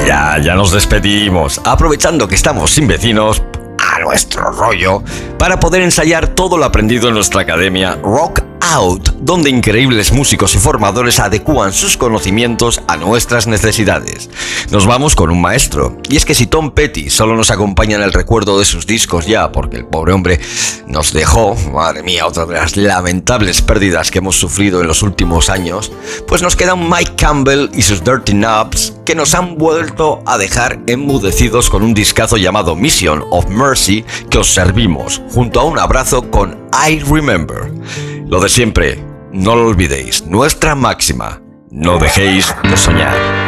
Ya nos despedimos, aprovechando que estamos sin vecinos, a nuestro rollo, para poder ensayar todo lo aprendido en nuestra academia Rock Out, donde increíbles músicos y formadores adecúan sus conocimientos a nuestras necesidades. Nos vamos con un maestro, y es que si Tom Petty solo nos acompaña en el recuerdo de sus discos ya, porque el pobre hombre nos dejó, madre mía, otra de las lamentables pérdidas que hemos sufrido en los últimos años, pues nos quedan Mike Campbell y sus Dirty Knobs, que nos han vuelto a dejar enmudecidos con un discazo llamado Mission of Mercy, que os servimos, junto a un abrazo con I Remember. Lo de siempre, no lo olvidéis, nuestra máxima, no dejéis de soñar.